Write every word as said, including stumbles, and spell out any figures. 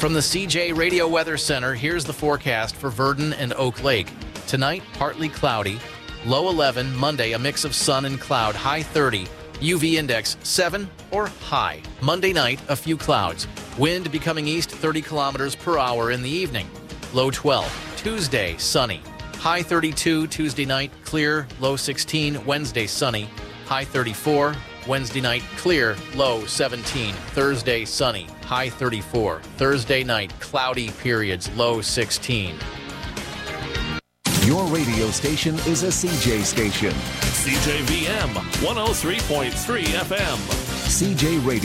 From the C J Radio Weather Center, here's the forecast for Verdon and Oak Lake. Tonight, partly cloudy. Low eleven. Monday, a mix of sun and cloud. High thirty. U V index seven or high. Monday night, a few clouds. Wind becoming east thirty kilometers per hour in the evening. Low twelve. Tuesday, sunny. High thirty-two. Tuesday night, clear. Low sixteen. Wednesday, sunny. High thirty-four. Wednesday night, clear. Low seventeen. Thursday, sunny. High thirty-four. Thursday night, cloudy periods. Low sixteen. Your radio station is a C J station. C J V M one oh three point three F M. C J Radio.